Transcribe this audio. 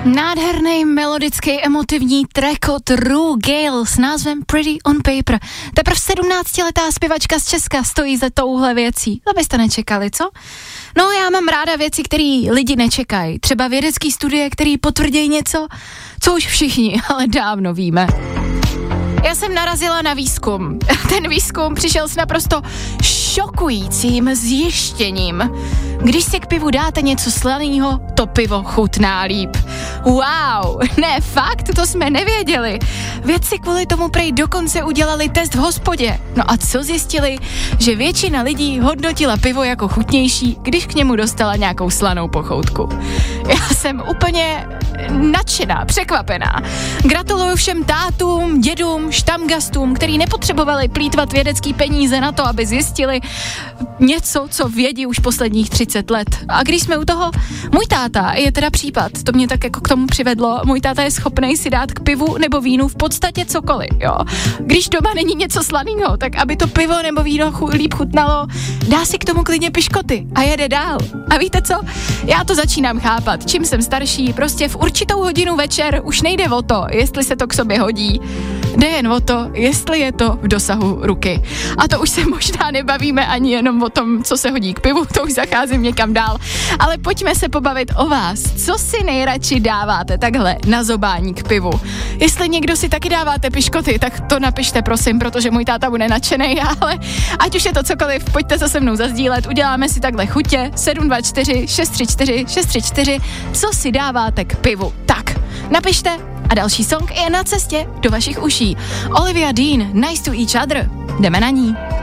Nádherný, melodický, emotivní track od Rue Gale s názvem Pretty on Paper. Teprve 17letá zpěvačka z Česka stojí za touhle věcí. To byste nečekali, co? No, já mám ráda věci, které lidi nečekají. Třeba vědecký studie, který potvrdí něco, co už všichni, ale dávno víme. Já jsem narazila na výzkum. Ten výzkum přišel s naprosto šokujícím zjištěním. Když si k pivu dáte něco slaného, to pivo chutná líp. Wow, ne, fakt, to jsme nevěděli. Vědci kvůli tomu prej dokonce udělali test v hospodě. No a co zjistili? Že většina lidí hodnotila pivo jako chutnější, když k němu dostala nějakou slanou pochoutku. Já jsem úplně nadšená, překvapená. Gratuluju všem tátům, dědům, štamgastům, který nepotřebovali plýtvat vědecký peníze na to, aby zjistili něco, co vědí už posledních 30 let. A když jsme u toho, můj táta je teda případ, to mě tak jako k tomu přivedlo, můj táta je schopnej si dát k pivu nebo vínu v podstatě cokoliv, jo. Když doma není něco slaného, tak aby to pivo nebo víno líp chutnalo, dá si k tomu klidně piškoty a jede dál. A víte co? Já to začínám chápat. Čím jsem starší, prostě v určitou hodinu večer už nejde o to, jestli se to k sobě hodí. Jde jen o to, jestli je to v dosahu ruky. A to už se možná nebavíme ani jenom o tom, co se hodí k pivu, to už zacházím někam dál. Ale pojďme se pobavit o vás. Co si nejradši dáváte takhle na zobání k pivu? Jestli někdo si taky dáváte piškoty, tak to napište prosím, protože můj táta bude nadšenej, ale ať už je to cokoliv, pojďte se mnou zazdílet, uděláme si takhle chutě 724 634 634, co si dáváte k pivu. Tak, napište a další song je na cestě do vašich uší. Olivia Dean, Nice to Each Other. Jdeme na ní.